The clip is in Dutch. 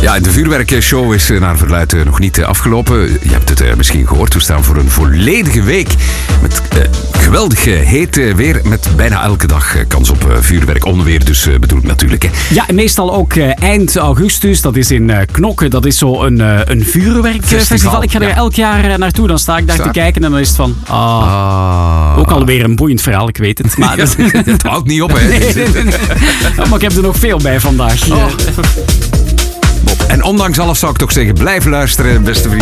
Ja, de vuurwerkshow is naar verluidt nog niet afgelopen. Je hebt het misschien gehoord. We staan voor een volledige week met geweldig heet weer. Met bijna elke dag kans op vuurwerk. Onweer dus bedoel ik natuurlijk. Hè. Ja, meestal ook eind augustus. Dat is in Knokke. Dat is zo een vuurwerkfestival. Ik ga er elk jaar naartoe. Dan sta ik daar te kijken en dan is het van... Ook alweer een boeiend verhaal, ik weet het. Maar het houdt niet op, hè. Nee. Maar ik heb er nog veel bij vandaag. En ondanks alles zou ik toch zeggen, blijf luisteren, beste vrienden.